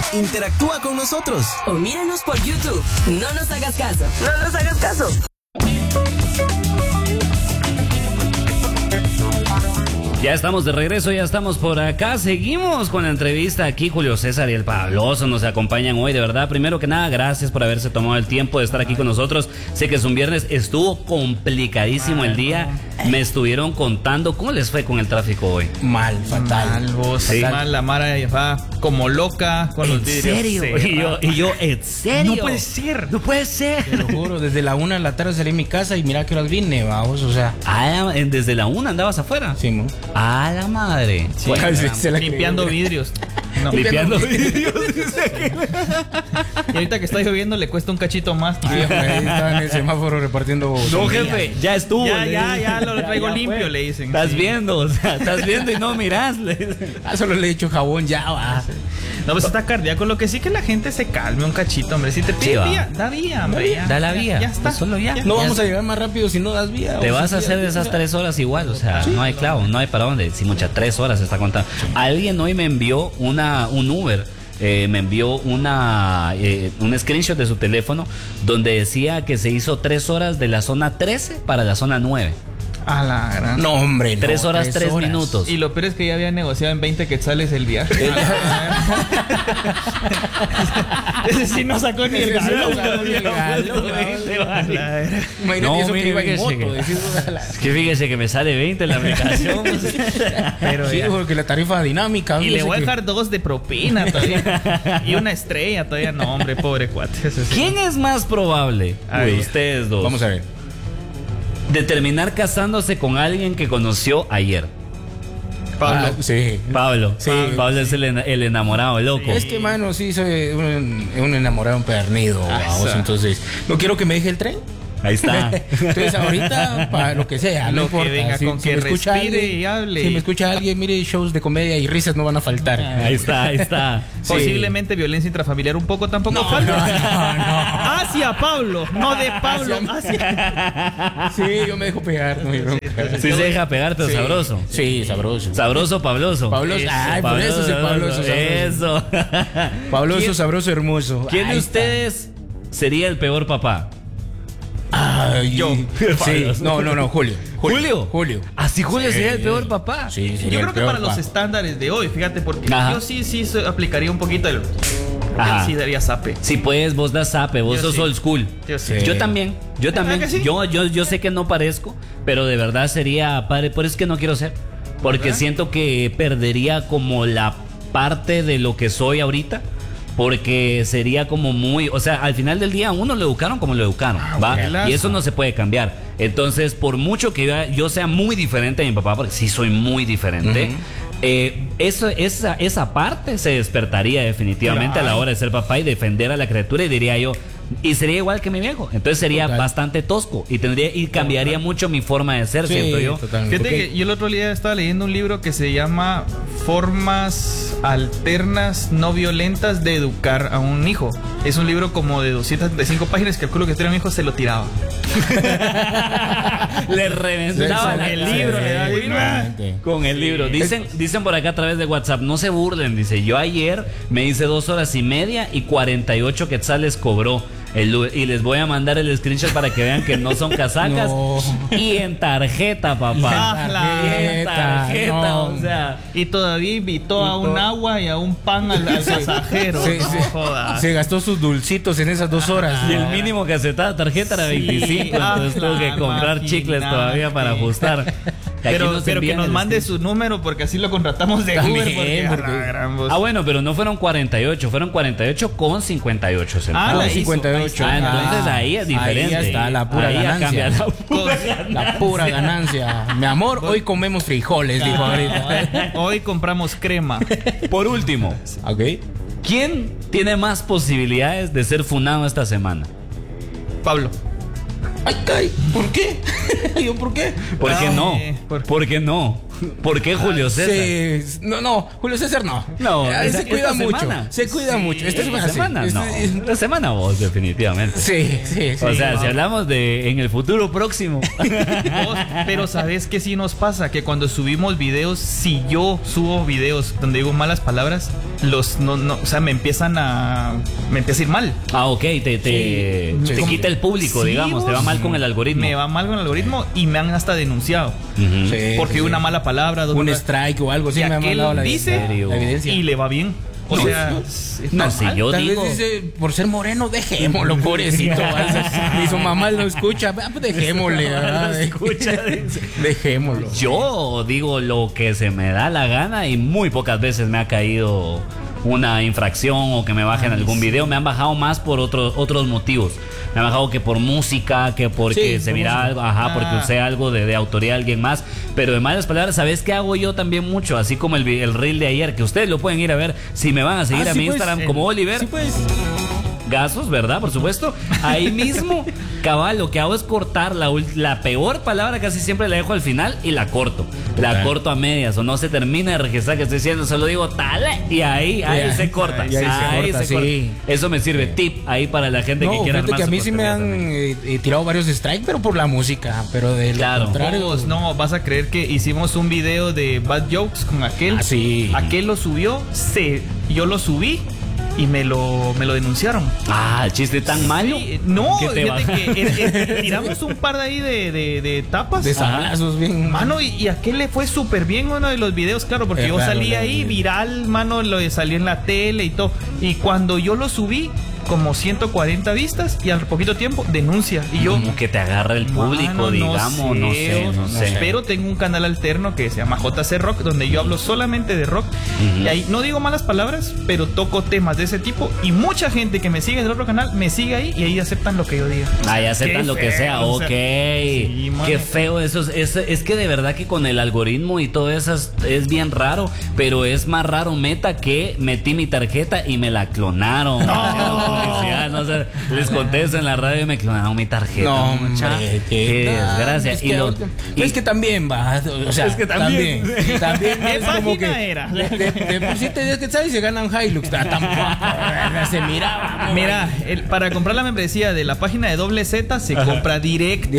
interactúa con nosotros. O míranos por YouTube. No nos hagas caso. No nos hagas caso. Ya estamos de regreso, ya estamos por acá. Seguimos con la entrevista aquí. Julio César y el Pabloso nos acompañan hoy. De verdad, primero que nada, gracias por haberse tomado el tiempo de estar aquí con nosotros. Sé que es un viernes, estuvo complicadísimo el día. Me estuvieron contando cómo les fue con el tráfico hoy. Mal, fatal. Mal, vos, Sí. mal, la Mara va como loca con los vidrios. ¿En serio? Y yo, ¿en serio? No puede ser. No puede ser. Te lo juro, desde la 1 de la tarde salí de mi casa y mira que horas vine, vamos, o sea. Ah, desde la 1 andabas afuera. Sí, mo. Ah, la madre. Sí, Bueno, se la limpiando creyó. vidrios. No. Limpiando vidrios. Y ahorita que está lloviendo le cuesta un cachito más. Sí, hombre, ahí estaba en el semáforo repartiendo. No, sombrillas. jefe, ya estuvo. Ya lo traigo Ya limpio, fue. le dicen. Estás Sí. viendo, o sea, estás viendo y no mirás. Ah, solo le he hecho jabón, ya va. No, pues está cardíaco. Lo que sí que la gente se calme un cachito, hombre. Si te pide Sí, va. vía, da vía, hombre. Ya, Da la vía. Ya está. Pues solo ya. No vamos a llegar más rápido si no das vía. Te o vas si a hacer de das esas vía. 3 horas igual, o sea, no hay clavo, no hay para dónde. Si muchas 3 horas se está contando. Alguien hoy me envió un Uber. Me envió un screenshot de su teléfono donde decía que se hizo 3 horas de la zona 13 para la zona 9. A la gran. No, hombre, no. 3 horas, 3 minutos. Y lo peor es que ya había negociado en 20 quetzales el viaje. Ese sí no sacó ni el galón. Imagínate No, eso que mire, iba en fíjese moto. que- decís, Es que fíjese que me sale 20 en la aplicación. Pero sí, ya. porque la tarifa dinámica. Y no le sé voy a qué. dejar 2 de propina todavía. Y una estrella todavía. No, hombre, pobre cuate. Ese sí. ¿Quién es más probable A de ver. ustedes dos Vamos a ver. de terminar casándose con alguien que conoció ayer? Pablo. Ah, sí. Pablo. Sí. Pablo es el enamorado, loco. Es que, mano, sí, soy un enamorado empedernido, vamos. Esa. Entonces, no quiero que me deje el tren. Ahí está. Entonces, ahorita, para lo que sea, no Lo que importa. venga, con que me escucha respire alguien- y hable. Si me escucha alguien, mire, shows de comedia y risas no van a faltar. Ahí está, ahí está. Sí. Posiblemente violencia intrafamiliar un poco tampoco falta. no. Hacia Pablo, no de Pablo. Hacia... Sí, yo me dejo pegar, no hay bronca. Sí se deja pegar, pero Sí. sabroso. Sí, sabroso. Sabroso, Pabloso. Pabloso. Ay, por eso es el Pabloso, Eso. Pabloso, ¿Quién- sabroso, hermoso. ¿Quién de Ahí ustedes sería el peor papá? está. Ay, Yo. Sí, no, Julio. Julio. Así Julio Sí. sería el peor papá. Sí, Yo sería creo el que peor para los papá. estándares de hoy, fíjate, porque Ajá. yo sí aplicaría un poquito el. Ajá. Sí daría zape. Si pues vos das zape, vos Yo sos sí. old school. Yo sí. Sí. Yo también. ¿Verdad que sí? Yo sé que no parezco, pero de verdad sería padre. Por eso es que no quiero ser. Porque ¿Verdad? siento que perdería como la parte de lo que soy ahorita. Porque sería como muy, o sea, al final del día a uno lo educaron como lo educaron, ¿va? buenazo. Y eso no se puede cambiar. Entonces, por mucho que yo sea muy diferente a mi papá, porque sí soy muy diferente, esa parte se despertaría definitivamente a la hora de ser papá y defender a la criatura, y diría yo, y sería igual que mi viejo. Entonces sería Total. bastante tosco y cambiaría mucho mi forma de ser, Sí, siento yo. totalmente. Fíjate que yo el otro día estaba leyendo un libro que se llama Formas Alternas No Violentas de Educar a un Hijo. Es un libro como de 275 páginas. Calculo que si era mi hijo se lo tiraba. Le reventaba Sí, el sí, libro, sí, le daba exactamente. con el libro. Dicen por acá a través de WhatsApp, no se burlen, dice, yo ayer me hice 2 horas y media y 48 quetzales cobró. Y les voy a mandar el screenshot para que vean que no son casacas. No. Y en tarjeta, papá. Y en tarjeta, no. o sea. Y todavía invitó a un agua y a un pan al pasajero. Sí, No sí. jodas. Se gastó sus dulcitos en esas 2 horas. Y el mínimo que aceptaba tarjeta era 25, entonces tuve que comprar imagínate. chicles todavía para ajustar. Pero que nos mande su número porque así lo contratamos de También, Uber. Porque, porque- a la gran voz. Ah, bueno, pero no fueron 48, fueron 48 con 58 centavos. Ah, la Ah, hizo. 58. Ah, entonces ahí es diferente. Ahí está la pura Ahí ya ganancia. cambia la pura La pura ganancia. Mi amor, hoy comemos frijoles, dijo ahorita. Hoy compramos crema. Por último, Ok. ¿quién tiene más posibilidades de ser funado esta semana? Pablo. Ay, caray, ¿por qué? ¿Yo por qué? ¿Por qué no? ¿por ¿Por qué no? ¿Por qué Julio César? Sí, no, Julio César no. No, Se cuida esta mucho. semana. Se cuida mucho. Esta Esta semana, sí. no. Esta semana vos, definitivamente. Sí. O sea, si hablamos de en el futuro próximo. Vos, pero ¿sabes qué sí nos pasa? Que cuando subimos videos, si yo subo videos donde digo malas palabras, o sea, me empieza a ir mal. Ah, ok, te quita el público, Sí, digamos, te va mal con el algoritmo. Me va mal con el algoritmo y me han hasta denunciado. Ujú. Sí, Porque sí. una mala palabra, Un strike o algo así y me ha aquel mandado la dice evidencia. y le va bien. O No, sea, es no, normal. si yo Tal digo... vez dice, por ser moreno, dejémoslo, pobrecito. Y su mamá lo escucha, pues dejémosle. ¿verdad? Dejémoslo. Yo digo lo que se me da la gana y muy pocas veces me ha caído una infracción o que me bajen algún video. Me han bajado más por otros motivos. Me han bajado que por música, que porque Sí, se por mira música. algo, ajá, porque usé algo de autoría de alguien más. Pero de malas palabras, ¿sabes qué hago yo también mucho? Así como el reel de ayer, que ustedes lo pueden ir a ver si me van a seguir a mi Instagram como Oliver. Sí, pues. Gasos, ¿verdad? Por supuesto. Ahí mismo, cabal, lo que hago es cortar la peor palabra, casi siempre la dejo al final y la corto. La corto a medias o no se termina de registrar que estoy diciendo, solo digo tal y ahí se corta. Y ahí se corta, sí. Eso me sirve. Tip ahí para la gente que No, quiera fíjate armar que a su mí sí me contenido han también. tirado varios strikes, pero por la música. Pero de Claro. lo contrario. Vos no vas a creer que hicimos un video de bad jokes con aquel. Ah, sí. Aquel lo subió, yo lo subí y me lo denunciaron. Ah, el chiste tan malo. Sí, no, que te fíjate baja. que tiramos un par de ahí de tapas. De sablazos bien. Mano, y a aquel le fue súper bien uno de los videos, claro, porque Es yo raro, salí ¿no? ahí viral, mano, lo salió en la tele y todo. Y cuando yo lo subí, como 140 vistas y al poquito tiempo denuncia. Y yo, Como que te agarra el público, mano, digamos, no sé. Pero tengo un canal alterno que se llama JC Rock, donde yo hablo solamente de rock. Ujú. Y ahí no digo malas palabras, pero toco temas de ese tipo. Y mucha gente que me sigue en el otro canal me sigue ahí y ahí aceptan lo que yo diga. Ahí aceptan Qué lo que feo, sea, o ok. sea, sí, mano. Qué feo eso. Es que de verdad que con el algoritmo y todo eso es bien raro, pero es más raro Meta que metí mi tarjeta y me la clonaron. Publicidad, no sé, les contesto en la radio y me clonaron mi tarjeta. No, mucha. hombre, Qué desgracia. Es Y que, lo- y- es que también va. O sea, Es que también. También ¿Qué es como página que. era? De por sí te dices que sabes y se ganan Hilux. Tampoco. Se miraba. Mira, para comprar la membresía de la página de Doble Z se compra directo.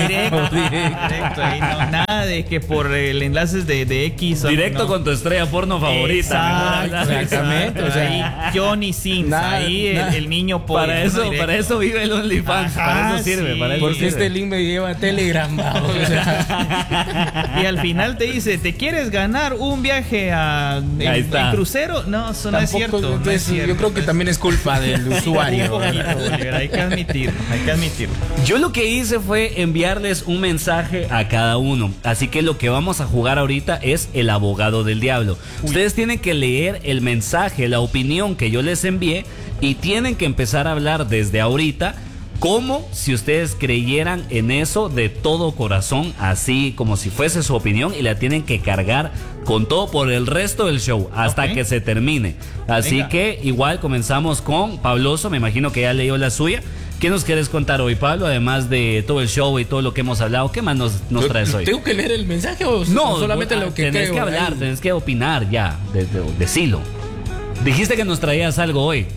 Directo. Ahí no, nada de que por el enlaces de X. o Directo no. con tu estrella porno favorita. Exacto, Exactamente, exacto. o sea, Ahí Johnny Sins, nada, ahí nada. el niño pobre. Para eso vive el OnlyFans. Ajá, Para eso sirve. sí. Para eso Porque sirve. este link me lleva a Telegram. Va, o sea. Y al final te dice, ¿te quieres ganar un viaje Ahí en está. crucero? No, eso no es Tampoco, cierto. No es cierto. yo creo que también es culpa del usuario. Hay que admitirlo, hay que admitirlo. Yo lo que hice fue enviarles un mensaje a cada uno. Así que lo que vamos a jugar ahorita es el abogado del diablo. Ustedes tienen que leer el mensaje, la opinión que yo les envié y tienen que empezar a hablar desde ahorita como si ustedes creyeran en eso de todo corazón, así como si fuese su opinión y la tienen que cargar con todo por el resto del show hasta Ok. que se termine. Así Venga. que igual comenzamos con Pabloso, me imagino que ya leyó la suya. ¿Qué nos quieres contar hoy, Pablo? Además de todo el show y todo lo que hemos hablado, ¿qué más nos traes hoy? ¿Tengo que leer el mensaje o solamente lo que tenés creo? que hablar, Ahí. tenés que opinar ya, decilo. Dijiste que nos traías algo hoy.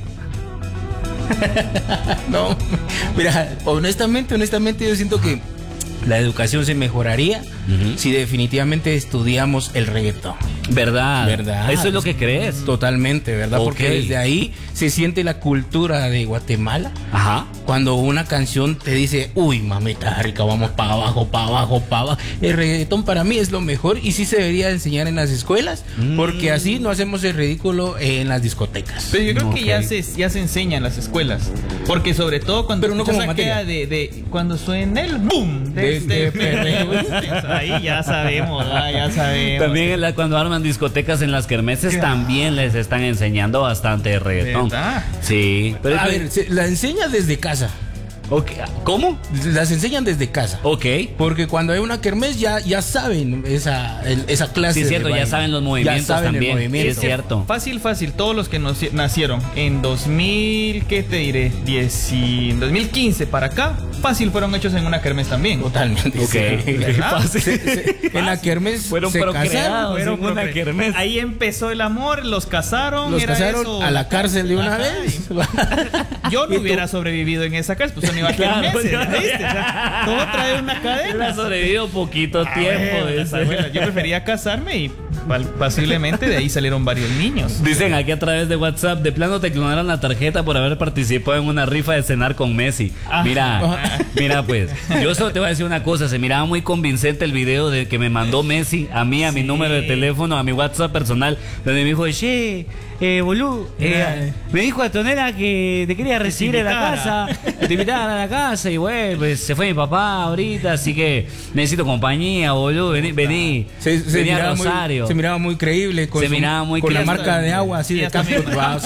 No, mira, honestamente yo siento que la educación se mejoraría si definitivamente estudiamos el reggaetón. ¿Verdad? ¿Verdad? Eso es lo que crees. Totalmente, ¿verdad? Ok. Porque desde ahí se siente la cultura de Guatemala. Ajá. Cuando una canción te dice, uy, mamita rica, vamos para abajo, para abajo, para abajo. El reggaetón para mí es lo mejor y sí se debería enseñar en las escuelas, porque así no hacemos el ridículo en las discotecas. Pero yo creo Ok. que ya se enseña en las escuelas. Porque sobre todo cuando Pero no como escuchas aquella materia. de cuando suena el boom De perreo. Ahí ya sabemos, ya sabemos. También cuando arman discotecas en las kermeses Claro. también les están enseñando bastante de reggaetón. ¿Verdad? Sí. Pero A ver, la enseña desde casa. ok, ¿cómo? Las enseñan desde casa. Ok. Porque cuando hay una kermés ya saben esa clase Sí, es cierto, de ya baile. saben los movimientos Ya saben el también. movimiento. Sí, es cierto. Fácil, todos los que nacieron en 2000, ¿qué te diré? 2015 para acá, fácil fueron hechos en una kermés también. Totalmente. Ok. sí. ¿Verdad? En la kermés Fueron se procreados. casaron. en una kermés. Ahí empezó el amor, los casaron. Los era casaron eso. a la cárcel de una Ajá, vez. Yo ¿Y no tú? hubiera sobrevivido en esa cárcel, pues no iba a Claro, kermeses, yo- ¿viste? O sea, todo trae una Él cadena. ha sobrevivido poquito tiempo. Las dice. abuelas. Yo prefería casarme y Posiblemente de ahí salieron varios niños. Dicen aquí a través de WhatsApp, de plano te clonaron la tarjeta por haber participado en una rifa de cenar con Messi. Mira pues, yo solo te voy a decir una cosa, se miraba muy convincente el video de que me mandó Messi a mí, a mi número de teléfono, a mi WhatsApp personal, donde me dijo, che, boludo, me dijo Antonella que te quería recibir en la casa, te invitaran a la casa, y bueno, pues se fue mi papá ahorita, así que necesito compañía, boludo, vení a Rosario. Se miraba muy creíble con la marca de agua así de Castro.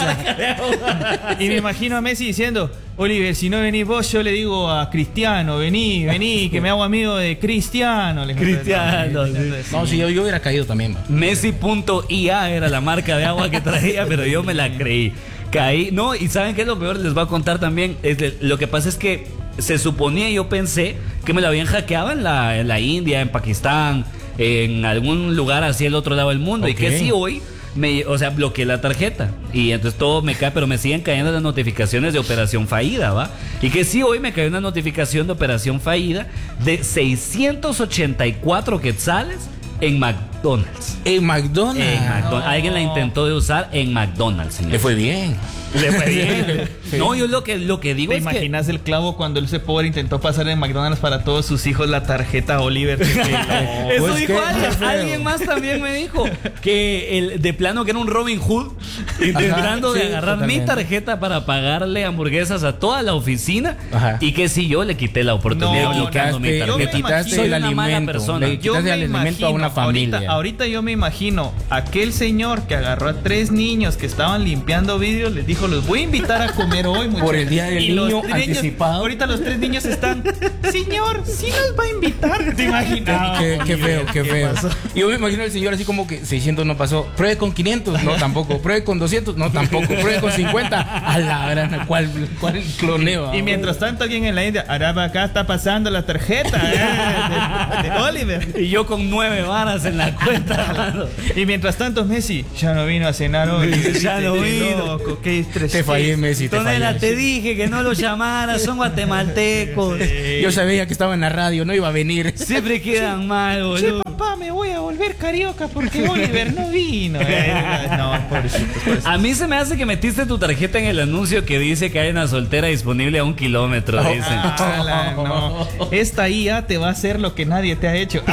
Y me imagino a Messi diciendo, Oliver, si no venís vos, yo le digo a Cristiano, vení, que me hago amigo de Cristiano. Cristiano. No, si yo hubiera caído también. Messi.ia era la marca de agua que traía, pero yo me la creí. Caí. No, y ¿saben qué es lo peor? Les voy a contar también. Lo que pasa es que se suponía, yo pensé que me lo habían hackeado en la India, en Pakistán, en algún lugar así al otro lado del mundo. Okay. Y que si hoy bloqueé la tarjeta y entonces todo me cae, pero me siguen cayendo las notificaciones de operación fallida, ¿va? Y que sí, hoy me cayó una notificación de operación fallida de 684 quetzales en McDonald's. ¿En McDonald's? Alguien la intentó de usar en McDonald's, señor. Le fue bien. Sí. No, yo lo que digo ¿Te es imaginas el clavo cuando ese pobre intentó pasar en McDonald's para todos sus hijos la tarjeta Oliver? Eso pues dijo alguien más también me dijo que de plano que era un Robin Hood intentando de agarrar totalmente mi tarjeta para pagarle hamburguesas a toda la oficina. Ajá. Y que si yo le quité la oportunidad bloqueando mi tarjeta. Le quitaste el alimento. Le quitaste el alimento a una familia. Ahorita yo me imagino aquel señor que agarró a 3 niños que estaban limpiando vidrios, les dijo, los voy a invitar a comer hoy, muchachos. Por el día del niño anticipado. Ahorita los 3 niños están, señor, ¿sí nos va a invitar? ¿Te imaginas? Qué feo. Yo me imagino al señor así como que 600 no pasó. Pruebe con 500, no tampoco. Pruebe con 200, no tampoco. Pruebe con 50, a la gran, ¿cuál cloneo? Y mientras tanto alguien en la India, ahora acá está pasando la tarjeta de Oliver. Y yo con 9 varas en la cuenta. Y mientras tanto Messi ya no vino a cenar hoy. Ya no vino. Loco, qué estrés. Te fallé, Messi. Tonela, te dije que no lo llamaras, son guatemaltecos. Yo sabía que estaba en la radio, no iba a venir. Siempre quedan mal, boludo. Che, papá, me voy a volver carioca porque Oliver no vino. No, pobrecito. A mí se me hace que metiste tu tarjeta en el anuncio que dice que hay una soltera disponible a 1 kilómetro, dicen. No. Esta IA te va a hacer lo que nadie te ha hecho.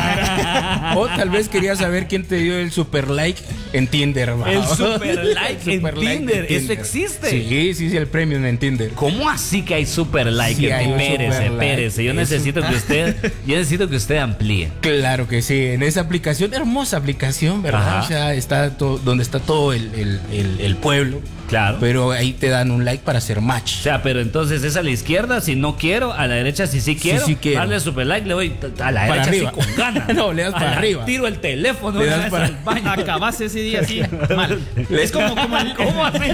O tal vez querías saber quién te dio el super like en Tinder. El super like en Tinder. ¿Eso existe? Sí, el premium en Tinder. ¿Cómo así que hay super like? Sí, espérese. Yo necesito que usted amplíe. Claro que sí. En esa aplicación, hermosa aplicación, ¿verdad? Ajá. O sea, está donde está todo el pueblo. Claro. Pero ahí te dan un like para hacer match. O sea, pero entonces es a la izquierda si no quiero, a la derecha si sí quiero. Sí quiero. Darle super like, le doy a la para derecha arriba. Sí con ganas. No, le das para arriba. Tiro el teléfono, le das para al baño. Acabas ese día así, mal. Es como ¿Cómo así?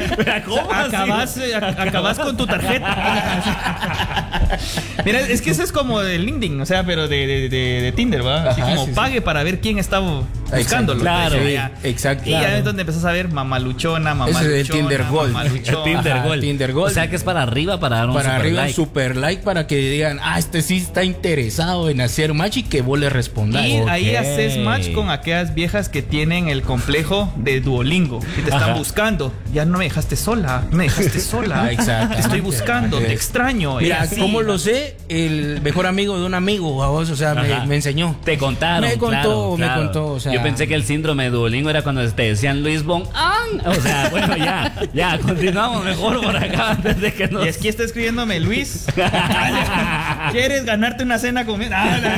Acabas con tu tarjeta. Mira, es que eso es como de LinkedIn, o sea, pero de Tinder, ¿verdad? Así como pague para ver quién está buscándolo. Claro, exacto. Y ya es donde empezás a ver mamaluchona. Ese es el Tinder Gold. Tinder Gold. O sea que es para arriba para dar un para super arriba like. Super like para que digan, este sí está interesado en hacer match y que vos le respondas. Y ahí haces match con aquellas viejas que tienen el complejo de Duolingo y te están buscando. Ya no me dejaste sola, Exacto. Te estoy buscando, te extraño. Mira, ¿cómo lo sé? El mejor amigo de un amigo a vos, o sea, me enseñó. Te contaron. Me contó. O sea, yo pensé que el síndrome de Duolingo era cuando te decían Luis Bon. O sea, bueno, ya, continuamos mejor por acá antes de que nos... Y es que está escribiéndome Luis. ¿Quieres ganarte una cena conmigo?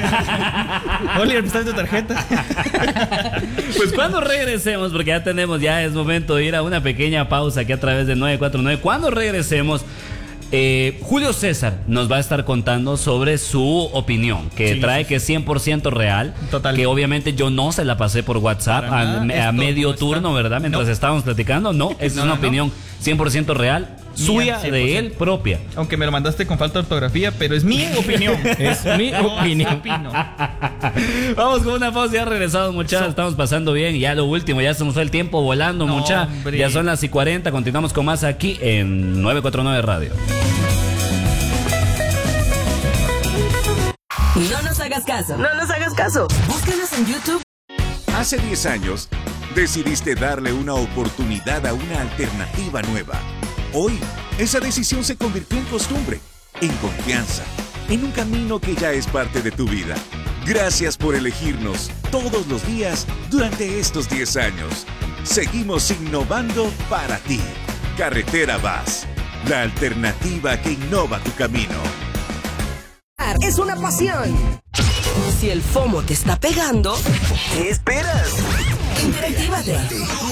Oliver, ¿prestaste tu tarjeta? Pues cuando regresemos, porque ya es momento de ir a una pequeña pausa aquí a través de 949. Cuando regresemos, Julio César nos va a estar contando sobre su opinión, que trae que es 100% real. Total. Que obviamente yo no se la pasé por WhatsApp a medio turno, ¿verdad? Mientras estábamos platicando. No, es una opinión 100% real, suya, 100%. De él, propia. Aunque me lo mandaste con falta de ortografía, pero es mi opinión. Es mi opinión. Vamos con una pausa, ya regresados, muchachos. Estamos pasando bien. Ya lo último, ya se nos fue el tiempo volando, muchachos. Ya son las 40. Continuamos con más aquí en 949 Radio. No nos hagas caso. Búscanos en YouTube Hace 10 años, decidiste darle una oportunidad a una alternativa nueva. Hoy, esa decisión se convirtió en costumbre, en confianza, en un camino que ya es parte de tu vida. Gracias por elegirnos todos los días durante estos 10 años. Seguimos innovando para ti. Carretera Vaz, la alternativa que innova tu camino. Es una pasión. Si el FOMO te está pegando, ¿qué esperas? Interactívate.